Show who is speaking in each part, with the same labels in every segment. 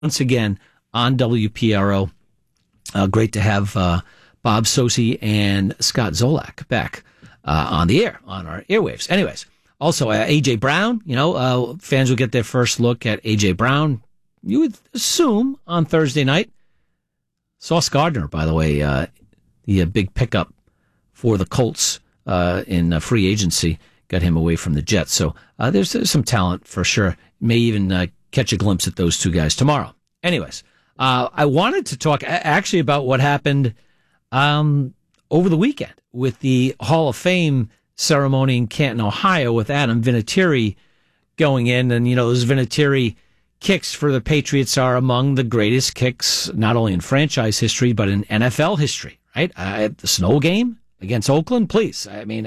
Speaker 1: once again on WPRO. Great to have Bob Socci and Scott Zolak back on the air, on our airwaves. Anyways, also A.J. Brown, fans will get their first look at A.J. Brown, you would assume, on Thursday night. Sauce Gardner, by the way, the big pickup for the Colts in free agency, got him away from the Jets. So there's some talent for sure. May even catch a glimpse at those two guys tomorrow. Anyways, I wanted to talk actually about what happened over the weekend with the Hall of Fame ceremony in Canton, Ohio, with Adam Vinatieri going in. And, those Vinatieri kicks for the Patriots are among the greatest kicks, not only in franchise history, but in NFL history, right? The snow game against Oakland, please. I mean,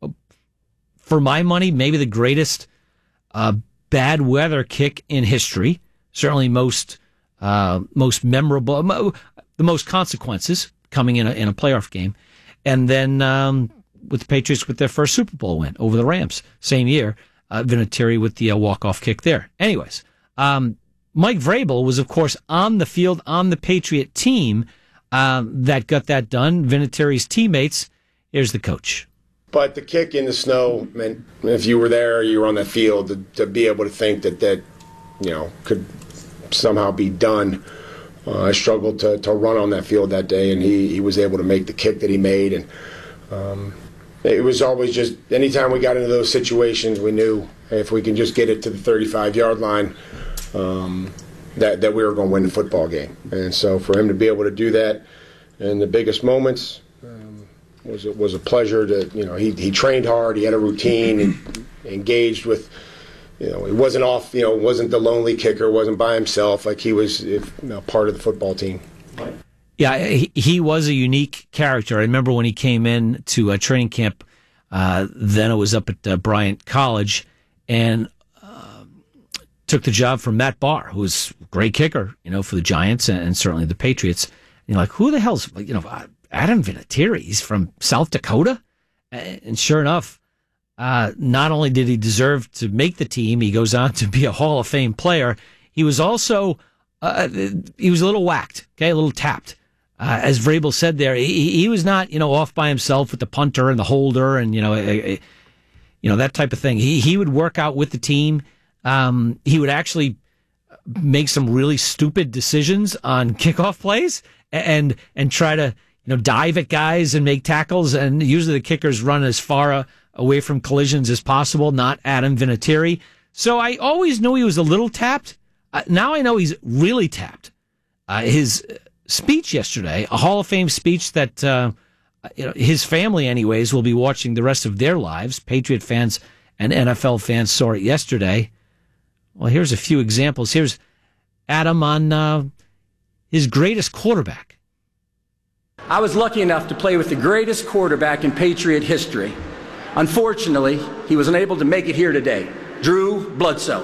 Speaker 1: for my money, maybe the greatest bad weather kick in history. Certainly most memorable, the most consequences coming in a playoff game. And then with the Patriots with their first Super Bowl win over the Rams, same year, Vinatieri with the walk-off kick there. Anyways, Mike Vrabel was, of course, on the field on the Patriot team that got that done. Vinatieri's teammates. Here's the coach.
Speaker 2: But the kick in the snow meant if you were there, you were on that field, to be able to think that could somehow be done. I struggled to run on that field that day, and he was able to make the kick that he made. And it was always just anytime we got into those situations, we knew if we can just get it to the 35-yard line, that we were going to win the football game. And so for him to be able to do that in the biggest moments was a pleasure. He trained hard, he had a routine, and engaged with. He wasn't off. Wasn't the lonely kicker. Wasn't by himself. Like he was part of the football team.
Speaker 1: Yeah, he was a unique character. I remember when he came in to training camp. Then it was up at Bryant College, and took the job from Matt Barr, who was a great kicker, for the Giants and certainly the Patriots. And you're like, who the hell's Adam Vinatieri? He's from South Dakota, and sure enough. Not only did he deserve to make the team, he goes on to be a Hall of Fame player. He was also, he was a little whacked, a little tapped. As Vrabel said there, he was not, off by himself with the punter and the holder and, that type of thing. He would work out with the team. He would actually make some really stupid decisions on kickoff plays and try to, dive at guys and make tackles. And usually the kickers run as far away from collisions as possible, not Adam Vinatieri. So I always knew he was a little tapped. Now I know he's really tapped. His speech yesterday, a Hall of Fame speech that his family anyways will be watching the rest of their lives. Patriot fans and NFL fans saw it yesterday. Well, here's a few examples. Here's Adam on his greatest quarterback.
Speaker 3: I was lucky enough to play with the greatest quarterback in Patriot history. Unfortunately, he was unable to make it here today. Drew Bledsoe.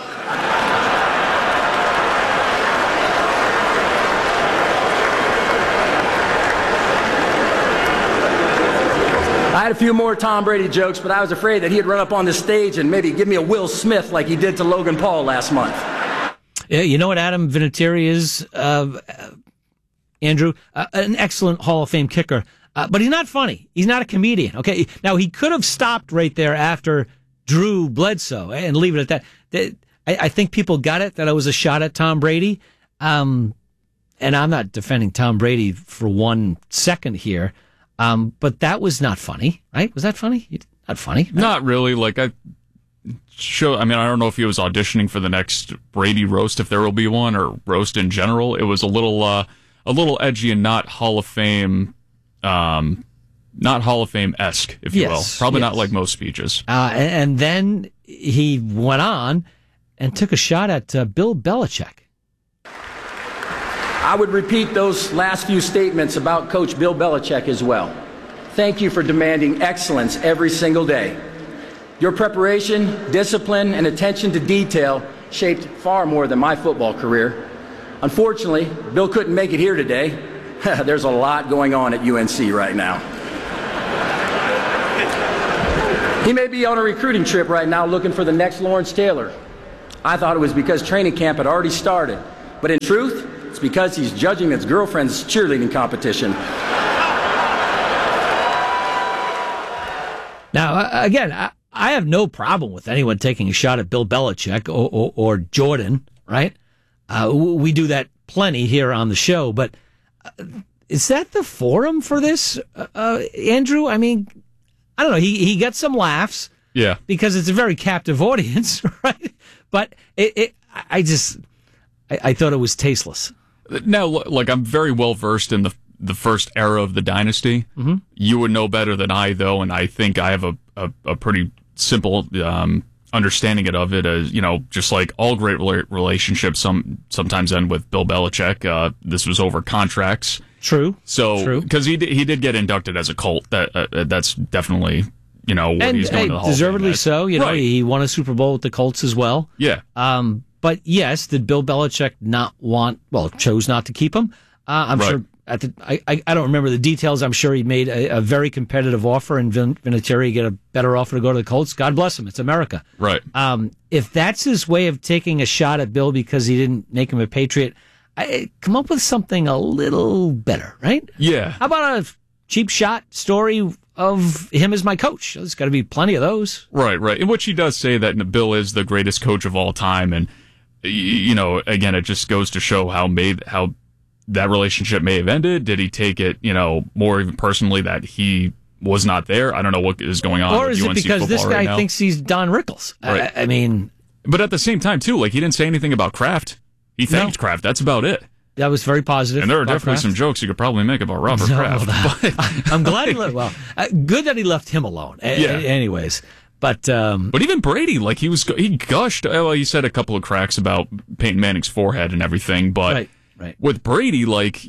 Speaker 3: I had a few more Tom Brady jokes, but I was afraid that he'd run up on the stage and maybe give me a Will Smith like he did to Logan Paul last month.
Speaker 1: Yeah, you know what Adam Vinatieri is, Andrew? An excellent Hall of Fame kicker. But he's not funny. He's not a comedian. Okay. Now, he could have stopped right there after Drew Bledsoe and leave it at that. I think people got it, that it was a shot at Tom Brady. And I'm not defending Tom Brady for 1 second here. But that was not funny, right? Was that funny? Not funny. Right?
Speaker 4: Not really. I don't know if he was auditioning for the next Brady roast, if there will be one, or roast in general. It was a little edgy and not Hall of Fame. Not Hall of Fame-esque, if you will. Probably not like most speeches.
Speaker 1: And then he went on and took a shot at Bill Belichick.
Speaker 3: I would repeat those last few statements about Coach Bill Belichick as well. Thank you for demanding excellence every single day. Your preparation, discipline, and attention to detail shaped far more than my football career. Unfortunately, Bill couldn't make it here today. There's a lot going on at UNC right now. He may be on a recruiting trip right now looking for the next Lawrence Taylor. I thought it was because training camp had already started, But in truth, it's because he's judging his girlfriend's cheerleading competition.
Speaker 1: Now, again, I have no problem with anyone taking a shot at Bill Belichick or Jordan, right? We do that plenty here on the show, but is that the forum for this, Andrew? I mean, I don't know. He gets some laughs,
Speaker 4: Yeah,
Speaker 1: because it's a very captive audience, right? But I thought it was tasteless.
Speaker 4: Now, like, I'm very well versed in the first era of the dynasty. Mm-hmm. You would know better than I, though, and I think I have a pretty simple understanding of it. As you know, just like all great relationships, sometimes end with Bill Belichick. This was over contracts.
Speaker 1: True.
Speaker 4: So because he did get inducted as a Colt. That's definitely what he's doing.
Speaker 1: And deservedly so. You know,
Speaker 4: right.
Speaker 1: He won a Super Bowl with the Colts as well.
Speaker 4: Yeah.
Speaker 1: But yes, did Bill Belichick chose not to keep him? I'm
Speaker 4: Right.
Speaker 1: sure I don't remember the details. I'm sure he made a very competitive offer, and Vinatieri get a better offer to go to the Colts. God bless him. It's America.
Speaker 4: Right.
Speaker 1: If that's his way of taking a shot at Bill because he didn't make him a Patriot, come up with something a little better, right?
Speaker 4: Yeah.
Speaker 1: How about a cheap shot story of him as my coach? There's got to be plenty of those.
Speaker 4: Right. In which he does say that Bill is the greatest coach of all time, and again, it just goes to show how that relationship may have ended. Did he take it, more even personally that he was not there? I don't know what is going on.
Speaker 1: Or
Speaker 4: with
Speaker 1: is it
Speaker 4: UNC
Speaker 1: because this
Speaker 4: football right
Speaker 1: guy
Speaker 4: now.
Speaker 1: thinks he's Don Rickles?
Speaker 4: Right.
Speaker 1: I mean,
Speaker 4: but at the same time, too, like, he didn't say anything about Kraft. He thanked Kraft. That's about it.
Speaker 1: that was very positive.
Speaker 4: And there are
Speaker 1: about
Speaker 4: definitely
Speaker 1: Kraft.
Speaker 4: some jokes you could probably make about Robert Kraft. But
Speaker 1: I'm glad he left. Well, good that he left him alone. Anyways, but
Speaker 4: even Brady, like, he gushed. Well, he said a couple of cracks about Peyton Manning's forehead and everything, but.
Speaker 1: Right.
Speaker 4: With Brady, like,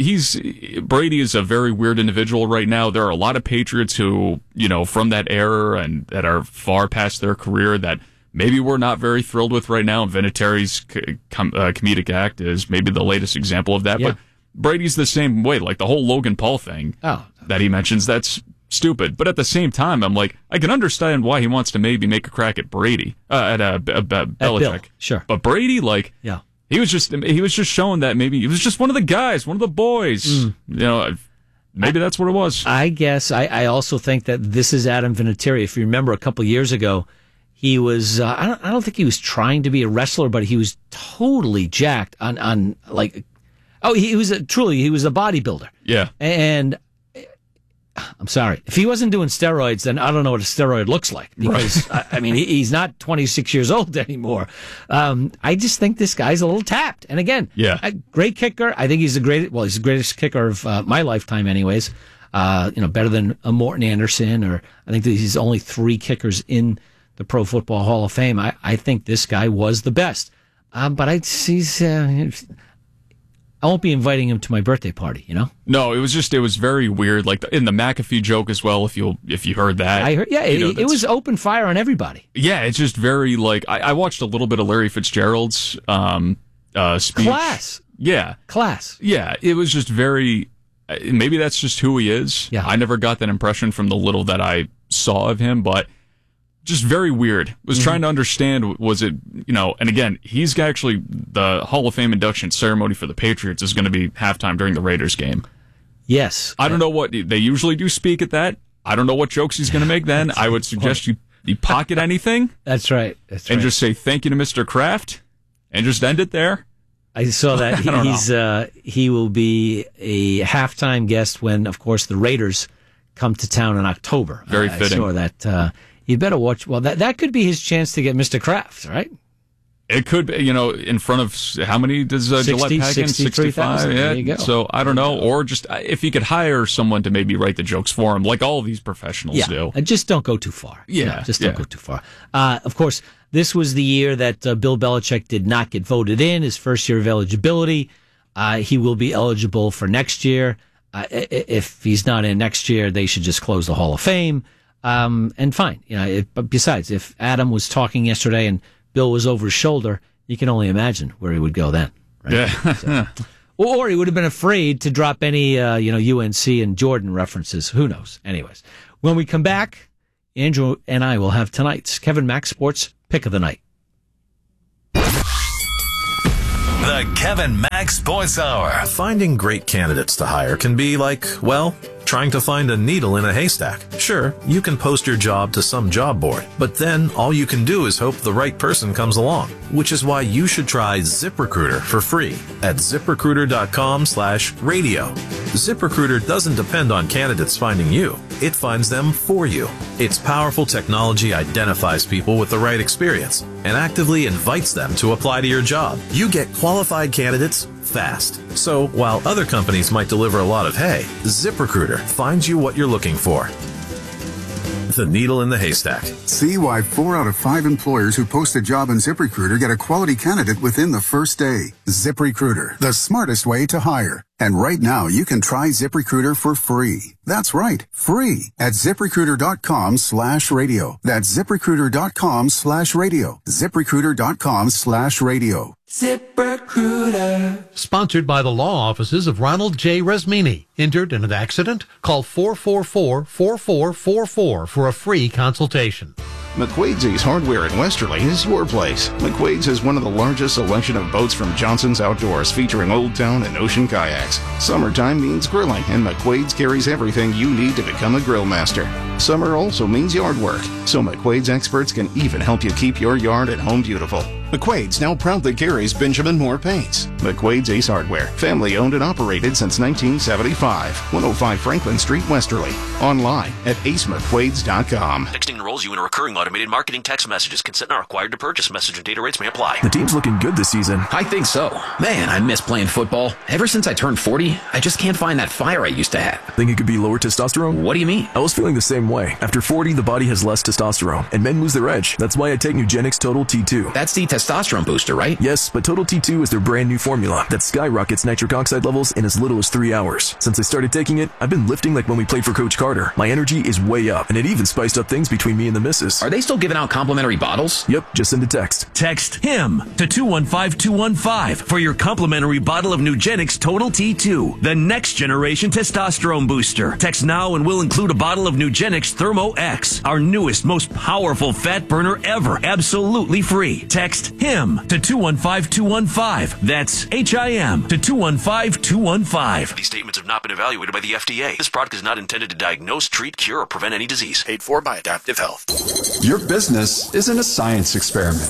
Speaker 4: Brady is a very weird individual right now. There are a lot of Patriots who, from that era and that are far past their career that maybe we're not very thrilled with right now. And Vinatieri's comedic act is maybe the latest example of that.
Speaker 1: Yeah.
Speaker 4: But Brady's the same way. Like, the whole Logan Paul thing that he mentions, that's stupid. But at the same time, I'm like, I can understand why he wants to maybe make a crack at Brady, at Belichick.
Speaker 1: Bill, sure.
Speaker 4: But Brady, like...
Speaker 1: Yeah.
Speaker 4: He was just showing that maybe he was just one of the guys, one of the boys. Maybe that's what it was.
Speaker 1: I guess I also think that this is Adam Vinatieri. If you remember, a couple years ago, he was I don't think he was trying to be a wrestler, but he was totally jacked on like he was a bodybuilder.
Speaker 4: Yeah.
Speaker 1: And I'm sorry, if he wasn't doing steroids, then I don't know what a steroid looks like, because I mean he's not 26 years old anymore. I just think this guy's a little tapped. And again, a great kicker. I think he's the greatest kicker of my lifetime, anyways. Better than a Morton Anderson, or I think that he's only 3 kickers in the Pro Football Hall of Fame. I think this guy was the best. But I won't be inviting him to my birthday party, No,
Speaker 4: it was very weird. Like in the McAfee joke as well. If you heard that,
Speaker 1: I heard. Yeah, it was open fire on everybody.
Speaker 4: Yeah, it's just very like I watched a little bit of Larry Fitzgerald's speech.
Speaker 1: Class.
Speaker 4: Yeah,
Speaker 1: class.
Speaker 4: Yeah, it was just very. Maybe that's just who he is.
Speaker 1: Yeah,
Speaker 4: I never got that impression from the little that I saw of him, but. Just very weird. Was trying to understand, was it, and again, he's actually, the Hall of Fame induction ceremony for the Patriots is going to be halftime during the Raiders game.
Speaker 1: Yes.
Speaker 4: I don't know what, they usually do speak at that. I don't know what jokes he's going to make then. I would suggest you pocket anything.
Speaker 1: That's right.
Speaker 4: And just say thank you to Mr. Kraft and just end it there.
Speaker 1: I saw that. He will be a halftime guest when, of course, the Raiders come to town in October.
Speaker 4: Very fitting.
Speaker 1: I saw that. You better watch. Well, that could be his chance to get Mr. Kraft, right?
Speaker 4: It could be, in front of how many does Gillette pack in? 65.
Speaker 1: There you go.
Speaker 4: So I don't know, or just if he could hire someone to maybe write the jokes for him, like all of these professionals do.
Speaker 1: Just don't go too far.
Speaker 4: Yeah,
Speaker 1: don't go too far. Of course, this was the year that Bill Belichick did not get voted in. His first year of eligibility. He will be eligible for next year. If he's not in next year, they should just close the Hall of Fame. And fine, but besides, if Adam was talking yesterday and Bill was over his shoulder, you can only imagine where he would go then. Right?
Speaker 4: Yeah.
Speaker 1: Or he would have been afraid to drop any, UNC and Jordan references. Who knows? Anyways, when we come back, Andrew and I will have tonight's Kevin Mack Sports Pick of the Night.
Speaker 5: The Kevin Mack Sports Hour.
Speaker 6: Finding great candidates to hire can be like, well, trying to find a needle in a haystack. Sure, you can post your job to some job board, but then all you can do is hope the right person comes along, which is why you should try ZipRecruiter for free at ZipRecruiter.com/radio. ZipRecruiter doesn't depend on candidates finding you. It finds them for you. Its powerful technology identifies people with the right experience and actively invites them to apply to your job. You get qualified candidates fast. So while other companies might deliver a lot of hay, ZipRecruiter finds you what you're looking for. The needle in the haystack.
Speaker 7: See why 4 out of 5 employers who post a job on ZipRecruiter get a quality candidate within the first day. ZipRecruiter, the smartest way to hire. And right now, you can try ZipRecruiter for free. That's right, free at ZipRecruiter.com/radio. That's ZipRecruiter.com/radio. ZipRecruiter.com/radio.
Speaker 8: ZipRecruiter. Sponsored by the law offices of Ronald J. Resmini. Injured in an accident? Call 444-4444 for a free consultation.
Speaker 9: McQuaid's Ace Hardware in Westerly is your place. McQuaid's has one of the largest selection of boats from Johnson's Outdoors, featuring Old Town and Ocean kayaks. Summertime means grilling, and McQuaid's carries everything you need to become a grill master. Summer also means yard work, so McQuaid's experts can even help you keep your yard and home beautiful. McQuaid's now proudly carries Benjamin Moore paints. McQuaid's Ace Hardware, family owned and operated since 1975. 105 Franklin Street, Westerly. Online at acemcquaids.com.
Speaker 10: Texting enrolls you in a recurring automated marketing text messages. Consent not required to purchase. Message and data rates may apply.
Speaker 11: The team's looking good this season.
Speaker 12: I think so. Man, I miss playing football. Ever since I turned 40, I just can't find that fire I used to have.
Speaker 11: Think it could be lower testosterone?
Speaker 12: What do you mean?
Speaker 11: I was feeling the same way. After 40, the body has less testosterone, and men lose their edge. That's why I take Nugenix Total T2.
Speaker 12: That's the testosterone booster, right?
Speaker 11: Yes, but Total T2 is their brand new formula that skyrockets nitric oxide levels in as little as 3 hours. Since I started taking it, I've been lifting like when we played for Coach Carter. My energy is way up, and it even spiced up things between me and the missus.
Speaker 12: Are they still giving out complimentary bottles?
Speaker 11: Yep, just send a text.
Speaker 13: Text HIM to 215215 for your complimentary bottle of Nugenix Total T2, the next generation testosterone booster. Text now and we'll include a bottle of Nugenix Thermo X, our newest, most powerful fat burner ever, absolutely free. Text HIM to 215215. That's HIM to 215215.
Speaker 10: These statements have not been evaluated by the FDA. This product is not intended to diagnose, treat, cure, or prevent any disease. Paid for by Adaptive Health.
Speaker 14: Your business isn't a science experiment.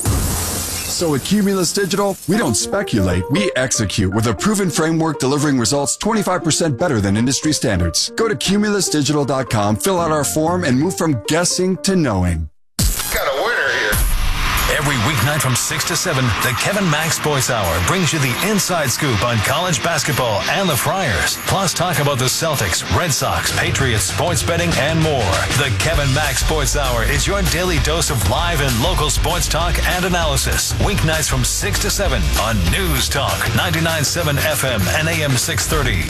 Speaker 14: So at Cumulus Digital, we don't speculate, we execute with a proven framework delivering results 25% better than industry standards. Go to cumulusdigital.com, fill out our form, and move from guessing to knowing.
Speaker 5: Got a winner here. Every weeknight from 6 to 7, the Kevin Mack Sports Hour brings you the inside scoop on college basketball and the Friars. Plus talk about the Celtics, Red Sox, Patriots, sports betting, and more. The Kevin Mack Sports Hour is your daily dose of live and local sports talk and analysis. Weeknights from 6 to 7 on News Talk 99.7 FM and AM 630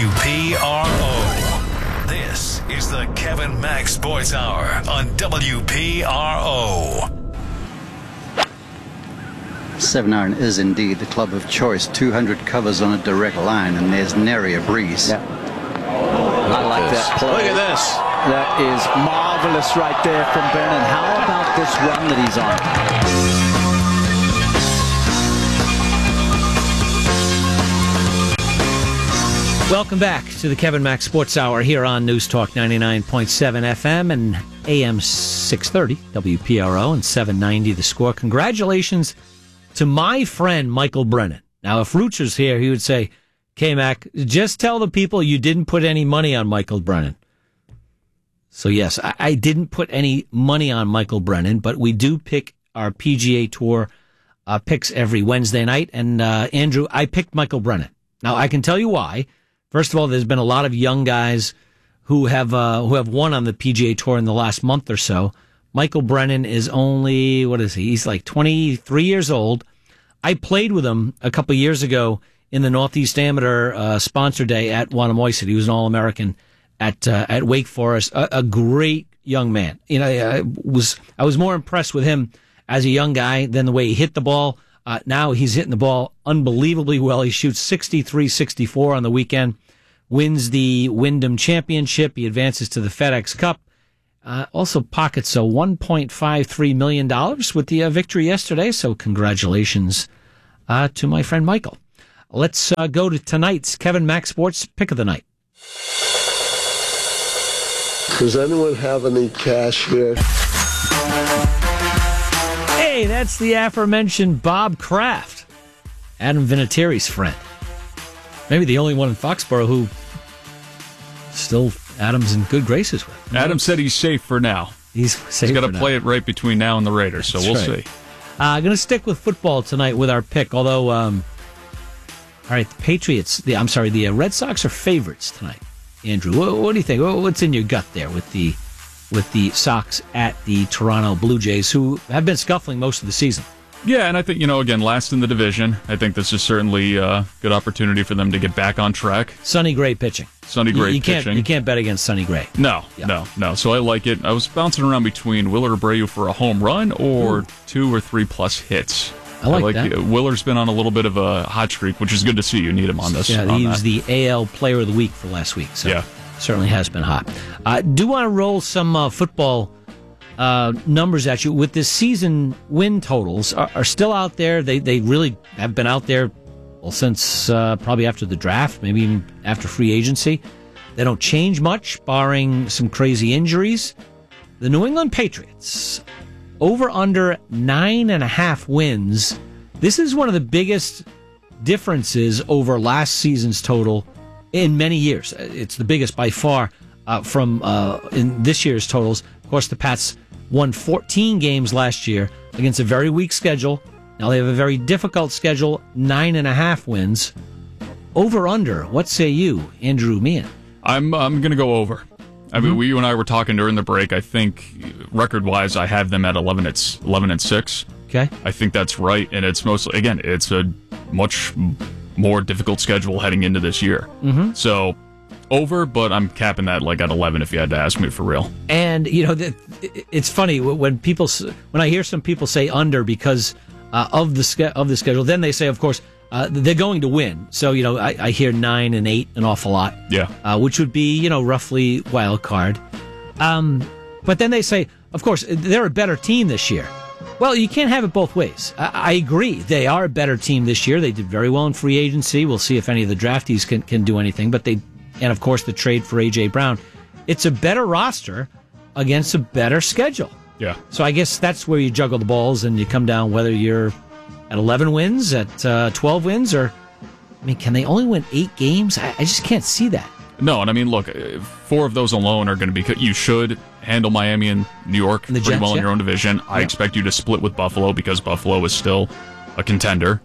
Speaker 5: WPRO. This is the Kevin Mack Sports Hour on WPRO.
Speaker 15: 7 Iron is indeed the club of choice. 200 covers on a direct line, and there's nary a breeze.
Speaker 16: Yeah. I like that play.
Speaker 17: Look at this.
Speaker 16: That is marvelous right there from Ben. And how about this run that he's
Speaker 1: on? Welcome back to the Kevin Mack Sports Hour here on News Talk 99.7 FM and AM 630 WPRO and 790 The Score. Congratulations to my friend Michael Brennan. Now, if Rooch was here, he would say, K-Mac, just tell the people you didn't put any money on Michael Brennan. So, yes, I didn't put any money on Michael Brennan, but we do pick our PGA Tour picks every Wednesday night. And, Andrew, I picked Michael Brennan. Now, I can tell you why. First of all, there's been a lot of young guys who have won on the PGA Tour in the last month or so. Michael Brennan is only, what is he? He's like 23 years old. I played with him a couple of years ago in the Northeast Amateur sponsor day at Wannamoisett. He was an All-American at Wake Forest. A great young man. You know, I was more impressed with him as a young guy than the way he hit the ball. Now he's hitting the ball unbelievably well. He shoots 63-64 on the weekend, wins the Wyndham Championship. He advances to the FedEx Cup. Also pockets $1.53 million with the victory yesterday. So congratulations to my friend Michael. Let's go to tonight's Kevin Mack Sports Pick of the Night.
Speaker 17: Does anyone have any cash here?
Speaker 1: Hey, that's the aforementioned Bob Kraft, Adam Vinatieri's friend. Maybe the only one in Foxborough who still Adam's in good graces with.
Speaker 4: Adam said he's safe for now.
Speaker 1: He's
Speaker 4: got to play it right between now and the Raiders, so we'll see.
Speaker 1: Going to stick with football tonight with our pick, although, all right, the Patriots, the Red Sox are favorites tonight. Andrew, what do you think? What's in your gut there with the Sox at the Toronto Blue Jays, who have been scuffling most of the season?
Speaker 4: Yeah, and I think, again, last in the division. I think this is certainly a good opportunity for them to get back on track.
Speaker 1: Sonny Gray pitching.
Speaker 4: Pitching.
Speaker 1: You can't bet against Sonny Gray.
Speaker 4: No. So I like it. I was bouncing around between Willer Abreu for a home run or 2 or 3 plus hits.
Speaker 1: I like that.
Speaker 4: Willer's been on a little bit of a hot streak, which is good to see. You need him on this.
Speaker 1: Yeah, he was the AL Player of the Week for last week. So certainly has been hot. Do want to roll some football numbers at you. With this season, win totals are still out there. They really have been out there since probably after the draft, maybe even after free agency. They don't change much, barring some crazy injuries. The New England Patriots, over under 9.5 wins. This is one of the biggest differences over last season's total in many years. It's the biggest by far from in this year's totals. Of course, the Pats won 14 games last year against a very weak schedule. Now they have a very difficult schedule, 9.5 wins. Over under, what say you, Andrew Meehan?
Speaker 4: I'm going to go over. I mean, you and I were talking during the break. I think record-wise, I have them at 11-6.
Speaker 1: Okay,
Speaker 4: I think that's right, and it's mostly it's a much more difficult schedule heading into this year. So over, but I'm capping that at 11 if you had to ask me for real.
Speaker 1: And it's funny when I hear some people say under because of the schedule, then they say, of course, they're going to win. So I hear 9 and 8 an awful lot.
Speaker 4: Yeah,
Speaker 1: which would be roughly wild card. But then they say, of course, they're a better team this year. Well, you can't have it both ways. I agree. They are a better team this year. They did very well in free agency. We'll see if any of the draftees can do anything. And of course, the trade for A.J. Brown. It's a better roster against a better schedule.
Speaker 4: Yeah.
Speaker 1: So I guess that's where you juggle the balls and you come down whether you're at 11 wins, at 12 wins, or, can they only win 8 games? I just can't see that.
Speaker 4: No, and look, 4 of those alone are going to be. You should handle Miami and New York pretty
Speaker 1: Jets,
Speaker 4: well in your own division. I expect you to split with Buffalo because Buffalo is still a contender.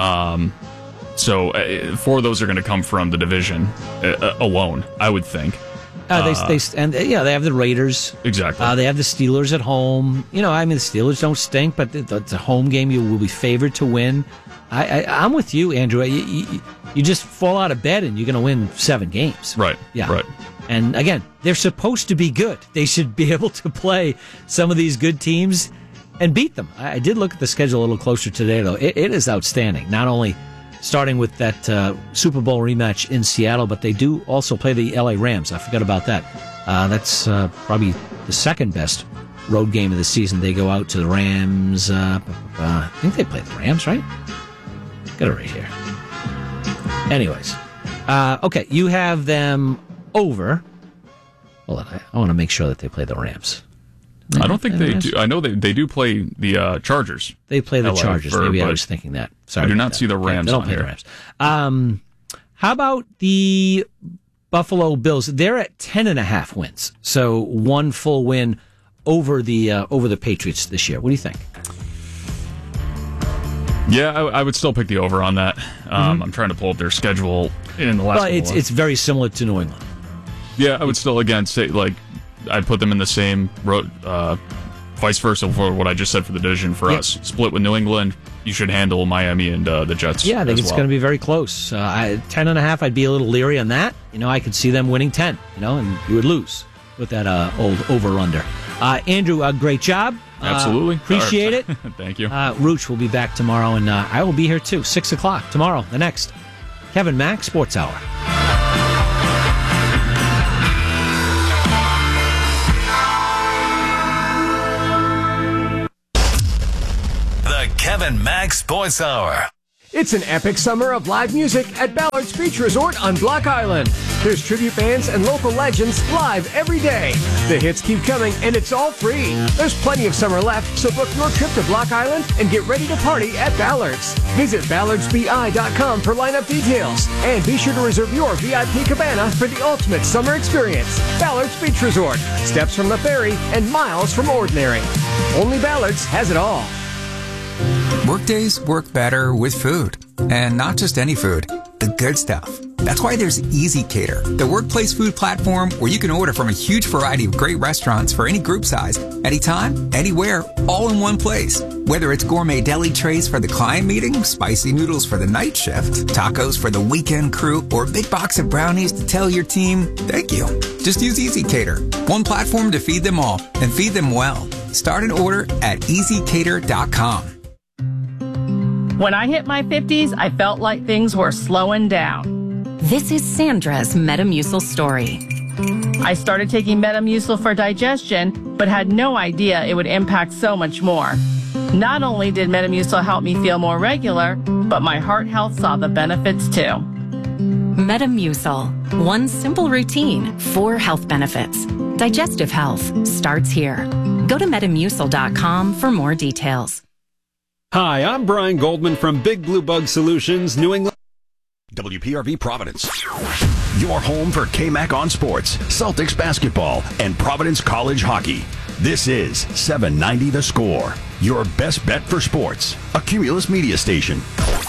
Speaker 4: So 4 of those are going to come from the division alone, I would think.
Speaker 1: They have the Raiders.
Speaker 4: Exactly.
Speaker 1: They have the Steelers at home. The Steelers don't stink, but it's a home game you will be favored to win. I'm with you, Andrew. You just fall out of bed and you're going to win 7 games.
Speaker 4: Right.
Speaker 1: Yeah.
Speaker 4: Right.
Speaker 1: And again, they're supposed to be good. They should be able to play some of these good teams and beat them. I did look at the schedule a little closer today, though. It is outstanding. Not only starting with that Super Bowl rematch in Seattle, but they do also play the LA Rams. I forgot about that. That's probably the second best road game of the season. They go out to the Rams. I think they play the Rams, right? Got it right here. Anyways. Okay, you have them over. Hold on, I want to make sure that they play the Rams.
Speaker 4: I don't think they do. I know they do play the Chargers.
Speaker 1: They play the Chargers. Maybe I was thinking that. Sorry,
Speaker 4: I do not see the Rams.
Speaker 1: They don't play the Rams. How about the Buffalo Bills? They're at 10.5 wins, so 1 full win over the Patriots this year. What do you think?
Speaker 4: Yeah, I would still pick the over on that. I'm trying to pull up their schedule in the last.
Speaker 1: Well, it's very similar to New England.
Speaker 4: Yeah, I would still again say I'd put them in the same road, vice versa for what I just said for the division for us. Split with New England, you should handle Miami and the Jets.
Speaker 1: Yeah, I think it's going to be very close. 10.5, I'd be a little leery on that. I could see them winning 10. And you would lose with that old over/under. Andrew, great job.
Speaker 4: Absolutely,
Speaker 1: appreciate it.
Speaker 4: Thank you.
Speaker 1: Rooch will be back tomorrow, and I will be here too. 6 o'clock tomorrow. The next Kevin Mack Sports Hour.
Speaker 5: Kevin Mack Sports Hour.
Speaker 18: It's an epic summer of live music at Ballard's Beach Resort on Block Island. There's tribute bands and local legends live every day. The hits keep coming, and it's all free. There's plenty of summer left, so book your trip to Block Island and get ready to party at Ballard's. Visit ballardsbi.com for lineup details, and be sure to reserve your VIP cabana for the ultimate summer experience. Ballard's Beach Resort, steps from the ferry and miles from ordinary. Only Ballard's has it all.
Speaker 19: Workdays work better with food. And not just any food, the good stuff. That's why there's Easy Cater, the workplace food platform where you can order from a huge variety of great restaurants for any group size, anytime, anywhere, all in one place. Whether it's gourmet deli trays for the client meeting, spicy noodles for the night shift, tacos for the weekend crew, or a big box of brownies to tell your team, thank you. Just use Easy Cater. One platform to feed them all, and feed them well. Start an order at easycater.com.
Speaker 20: When I hit my 50s, I felt like things were slowing down.
Speaker 21: This is Sandra's Metamucil story.
Speaker 20: I started taking Metamucil for digestion, but had no idea it would impact so much more. Not only did Metamucil help me feel more regular, but my heart health saw the benefits too.
Speaker 21: Metamucil. One simple routine, 4 health benefits. Digestive health starts here. Go to Metamucil.com for more details.
Speaker 22: Hi, I'm Brian Goldman from Big Blue Bug Solutions, New England.
Speaker 23: WPRV Providence. Your home for KMAC on sports, Celtics basketball, and Providence College hockey. This is 790 The Score, your best bet for sports. A Cumulus media station.